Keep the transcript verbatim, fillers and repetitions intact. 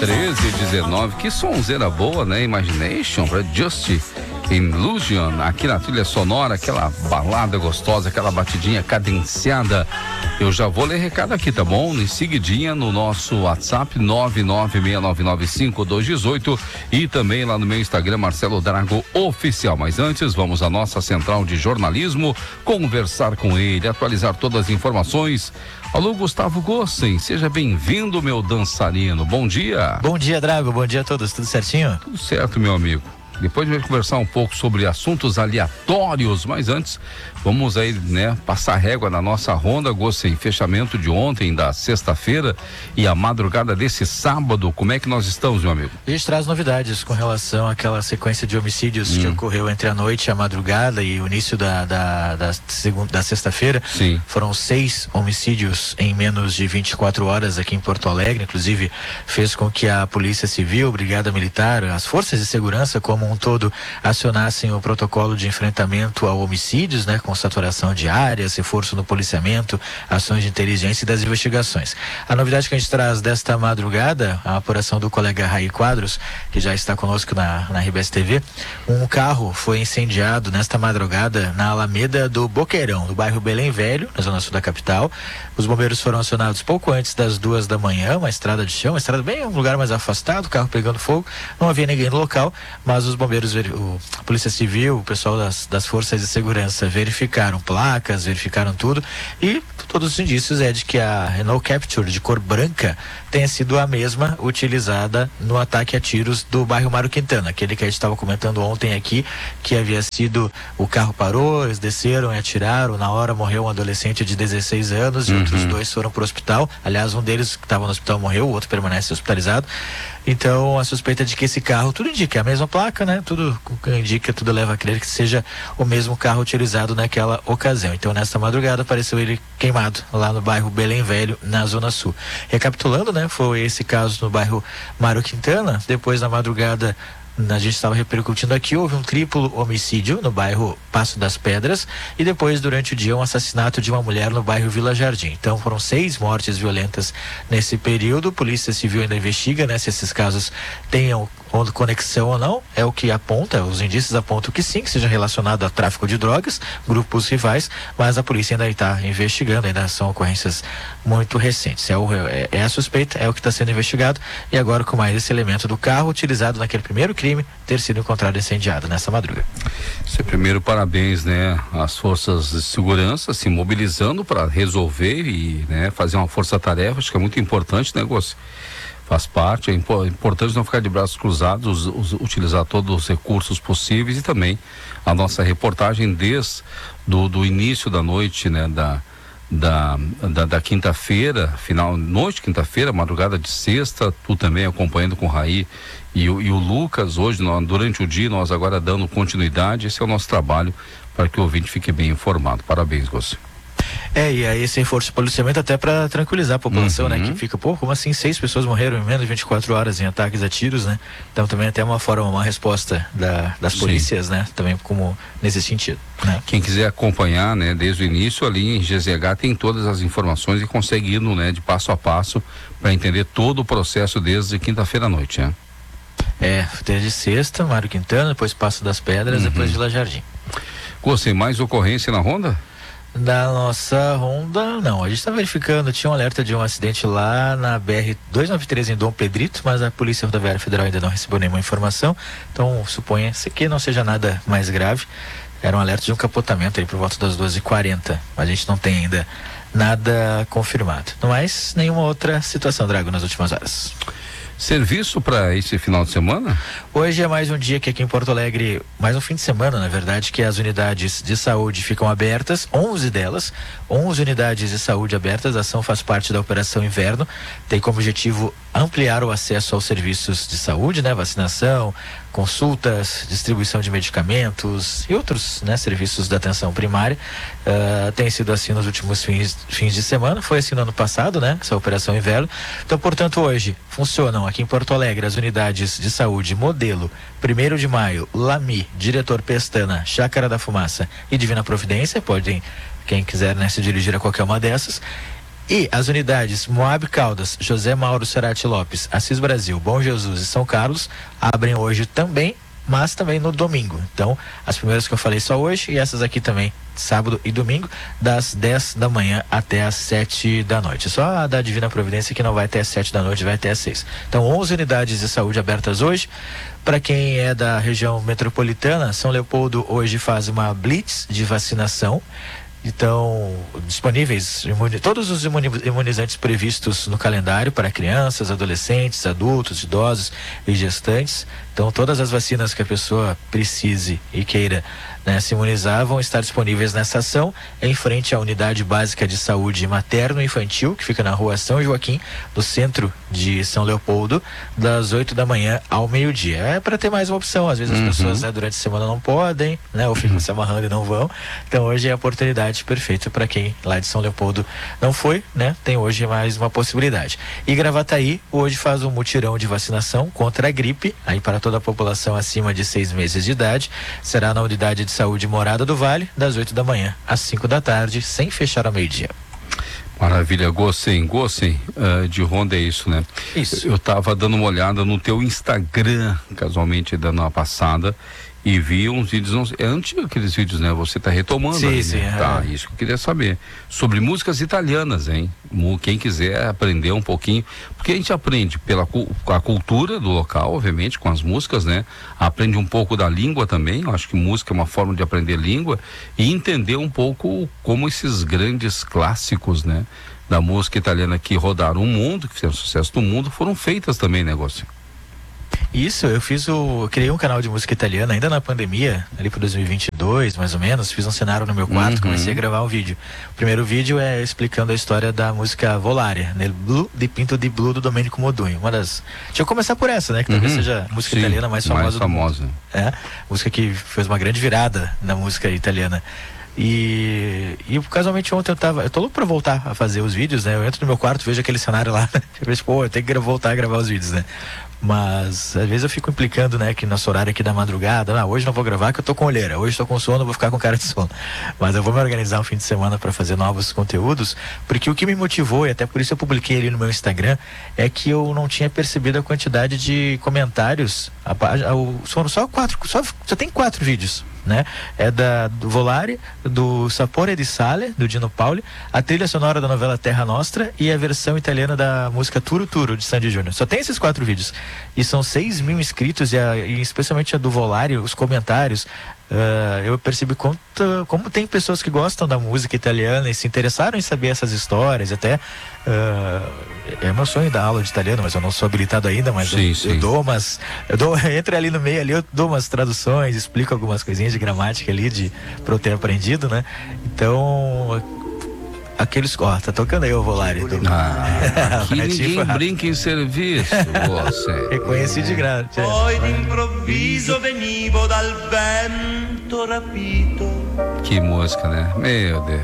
treze e dezenove, que sonzeira boa, né? Imagination, para Just Illusion, aqui na trilha sonora, aquela balada gostosa, aquela batidinha cadenciada. Eu já vou ler recado aqui, tá bom? Em seguidinha no nosso WhatsApp nove nove seis nove nove cinco dois um oito e também lá no meu Instagram, Marcelo Drago Oficial. Mas antes, vamos à nossa central de jornalismo, conversar com ele, atualizar todas as informações. Alô, Gustavo Gossen, seja bem-vindo, meu dançarino. Bom dia. Bom dia, Drago. Bom dia a todos. Tudo certinho? Tudo certo, meu amigo. Depois a gente vai conversar um pouco sobre assuntos aleatórios, mas antes vamos aí, né, passar régua na nossa ronda, Gossen, fechamento de ontem, da sexta-feira e a madrugada desse sábado. Como é que nós estamos, meu amigo? A gente traz novidades com relação àquela sequência de homicídios hum. que ocorreu entre a noite e a madrugada e o início da, da, da, segunda, da sexta-feira. Sim. Foram seis homicídios em menos de vinte e quatro horas aqui em Porto Alegre, inclusive fez com que a Polícia Civil, Brigada Militar, as forças de segurança como um todo acionassem o protocolo de enfrentamento a homicídios, né, com saturação de áreas, reforço no policiamento, ações de inteligência e das investigações. A novidade que a gente traz desta madrugada, a apuração do colega Raí Quadros, que já está conosco na, na R B S T V, um carro foi incendiado nesta madrugada na Alameda do Boqueirão, no bairro Belém Velho, na zona sul da capital. Os bombeiros foram acionados pouco antes das duas da manhã, uma estrada de chão, uma estrada bem, um lugar mais afastado, o carro pegando fogo, não havia ninguém no local, mas os bombeiros, o, a Polícia Civil, o pessoal das, das forças de segurança verificaram placas, verificaram tudo e todos os indícios é de que a Renault Capture de cor branca tenha sido a mesma utilizada no ataque a tiros do bairro Mário Quintana, aquele que a gente estava comentando ontem aqui, que havia sido, o carro parou, eles desceram e atiraram, na hora morreu um adolescente de dezesseis anos e uhum. outros dois foram para o hospital, aliás um deles que estava no hospital morreu, o outro permanece hospitalizado. Então a suspeita de que esse carro, tudo indica, é a mesma placa, né? Tudo indica, tudo leva a crer que seja o mesmo carro utilizado naquela ocasião. Então nesta madrugada apareceu ele queimado lá no bairro Belém Velho, na Zona Sul. Recapitulando, né? Foi esse caso no bairro Mário Quintana. Depois na madrugada, a gente estava repercutindo aqui, houve um triplo homicídio no bairro Passo das Pedras e depois, durante o dia, um assassinato de uma mulher no bairro Vila Jardim. Então foram seis mortes violentas nesse período. Polícia Civil ainda investiga, né, se esses casos tenham conexão ou não, é o que aponta, os indícios apontam que sim, que seja relacionado a tráfico de drogas, grupos rivais, mas a polícia ainda está investigando, ainda são ocorrências muito recentes. É, o, é, é a suspeita, é o que está sendo investigado, e agora com mais esse elemento do carro utilizado naquele primeiro crime ter sido encontrado incendiado nessa madruga. Isso é primeiro, parabéns, né, às forças de segurança se mobilizando para resolver e, né, fazer uma força-tarefa, acho que é muito importante, né, Gossi? Faz parte, é impo- importante não ficar de braços cruzados, us, utilizar todos os recursos possíveis e também a nossa reportagem desde do, do início da noite, né, da, da, da, da quinta-feira, final, noite de quinta-feira, madrugada de sexta, tu também acompanhando com o Raí e, o- e o Lucas, hoje, nós, durante o dia, nós agora dando continuidade, esse é o nosso trabalho para que o ouvinte fique bem informado. Parabéns, Gossi. É, e aí esse reforço de policiamento até para tranquilizar a população, uhum. né? Que fica, pô, como assim seis pessoas morreram em menos de vinte e quatro horas em ataques a tiros, né? Então também até uma forma, uma resposta da, das polícias, né? Também como nesse sentido, né? Quem quiser acompanhar, né, desde o início, ali em G Z H tem todas as informações e consegue ir, no, né, de passo a passo para entender todo o processo desde quinta-feira à noite, né? É, desde sexta, Mário Quintana, depois Passo das Pedras, uhum. depois Vila Jardim. Gostei, mais ocorrência na ronda? Da nossa ronda, não, a gente está verificando, tinha um alerta de um acidente lá na B R duzentos e noventa e três em Dom Pedrito, mas a Polícia Rodoviária Federal ainda não recebeu nenhuma informação, então suponha-se que não seja nada mais grave. Era um alerta de um capotamento aí por volta das doze e quarenta, mas a gente não tem ainda nada confirmado. Não mais nenhuma outra situação, Drago, nas últimas horas. Serviço para esse final de semana? Hoje é mais um dia que aqui em Porto Alegre, mais um fim de semana, na verdade, que as unidades de saúde ficam abertas, onze delas, onze unidades de saúde abertas. A ação faz parte da Operação Inverno, tem como objetivo ampliar o acesso aos serviços de saúde, né, vacinação, consultas, distribuição de medicamentos e outros, né, serviços da atenção primária. Uh, tem sido assim nos últimos fins, fins de semana, foi assim no ano passado, né, essa Operação Inverno. Então, portanto, hoje funcionam aqui em Porto Alegre as unidades de saúde Modelo, primeiro de Maio, Lami, Diretor Pestana, Chácara da Fumaça e Divina Providência. Podem, quem quiser, né, se dirigir a qualquer uma dessas. E as unidades Moab Caldas, José Mauro Cerati Lopes, Assis Brasil, Bom Jesus e São Carlos abrem hoje também, mas também no domingo. Então, as primeiras que eu falei só hoje e essas aqui também, sábado e domingo, das dez da manhã até as sete da noite. Só a da Divina Providência que não vai até as sete da noite, vai até as seis. Então, onze unidades de saúde abertas hoje. Para quem é da região metropolitana, São Leopoldo hoje faz uma blitz de vacinação. Então, disponíveis imuni- todos os imuni- imunizantes previstos no calendário para crianças, adolescentes, adultos, idosos e gestantes. Então, todas as vacinas que a pessoa precise e queira, né, se imunizar vão estar disponíveis nessa ação em frente à Unidade Básica de Saúde Materno-Infantil, que fica na rua São Joaquim, no centro de São Leopoldo, das oito da manhã ao meio-dia. É para ter mais uma opção. Às vezes as Uhum. pessoas, né, durante a semana não podem, né, ou ficam Uhum. se amarrando e não vão. Então, hoje é a oportunidade perfeita para quem lá de São Leopoldo não foi, né? Tem hoje mais uma possibilidade. E Gravataí hoje faz um mutirão de vacinação contra a gripe, aí para toda a população acima de seis meses de idade. Será na Unidade de Saúde Morada do Vale, das oito da manhã às cinco da tarde, sem fechar ao meio-dia. Maravilha, Gossen, Gossen, uh, de Ronda é isso, né? Isso. Eu tava dando uma olhada no teu Instagram, casualmente, dando uma passada, e vi uns vídeos, não, é antigo aqueles vídeos, né? Você tá retomando Sim, aí, sim, né? é. Tá, isso que eu queria saber. Sobre músicas italianas, hein? Mu- Quem quiser aprender um pouquinho, porque a gente aprende pela cu- a cultura do local, obviamente, com as músicas, né? Aprende um pouco da língua também, eu acho que música é uma forma de aprender língua e entender um pouco como esses grandes clássicos, né? Da música italiana que rodaram o mundo, que fizeram sucesso no mundo, foram feitas também, negócio. Isso, eu fiz o. Eu criei um canal de música italiana ainda na pandemia, ali para dois mil e vinte e dois, mais ou menos. Fiz um cenário no meu quarto, Uhum. comecei a gravar um vídeo. O primeiro vídeo é explicando a história da música Volare, Nel Blu di Pinto di Blu do Domenico Modugno. Uma das. Deixa eu começar por essa, né? Que talvez Uhum. seja a música Sim, italiana mais famosa mais do mundo. famosa. É, música que fez uma grande virada na música italiana. E, e casualmente ontem eu tava, eu tô louco pra voltar a fazer os vídeos, né? Eu entro no meu quarto, vejo aquele cenário lá, eu vejo, pô, eu tenho que gra- voltar a gravar os vídeos, né? Mas às vezes eu fico implicando, né, que nosso horário aqui da madrugada, ah, hoje não vou gravar que eu tô com olheira, hoje tô com sono, vou ficar com cara de sono. Mas eu vou me organizar um fim de semana para fazer novos conteúdos, porque o que me motivou, e até por isso eu publiquei ali no meu Instagram, é que eu não tinha percebido a quantidade de comentários. A, a, o, foram só quatro, só, só tem quatro vídeos. Né? É da, do Volare, do Sapore di Sale, do Dino Pauli, a trilha sonora da novela Terra Nostra e a versão italiana da música Turo Turo, de Sandy Júnior. Só tem esses quatro vídeos. E são seis mil inscritos, e, a, e especialmente a do Volare, os comentários. Uh, eu percebi quanto, como tem pessoas que gostam da música italiana e se interessaram em saber essas histórias. Até uh, é meu sonho dar aula de italiano, mas eu não sou habilitado ainda, mas Sim, eu, sim. eu dou umas, eu dou, entre ali no meio ali, eu dou umas traduções, explico algumas coisinhas de gramática ali de para eu ter aprendido, né? Então aqueles, ó, tá tocando aí o Volare do, Ah, aqui É ninguém tipo- brinca em serviço, você. reconheci de graça. Poi d'improvviso venivo dal vento rapito. Que música, né? Meu Deus.